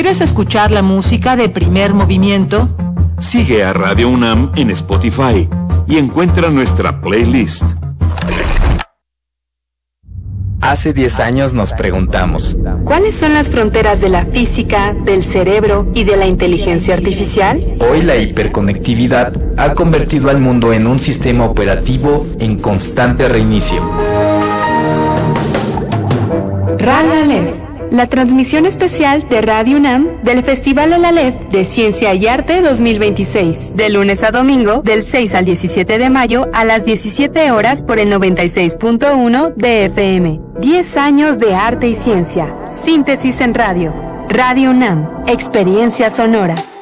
¿Quieres escuchar la música de Primer Movimiento? Sigue a Radio UNAM en Spotify y encuentra nuestra playlist. Hace 10 años nos preguntamos, ¿cuáles son las fronteras de la física, del cerebro y de la inteligencia artificial? Hoy la hiperconectividad ha convertido al mundo en un sistema operativo en constante reinicio. Radio Aleph, la transmisión especial de Radio UNAM del Festival El Aleph de Ciencia y Arte 2026, de lunes a domingo, del 6 al 17 de mayo a las 17 horas por el 96.1 de FM. 10 años de arte y ciencia. Síntesis en radio. Radio UNAM, experiencia sonora.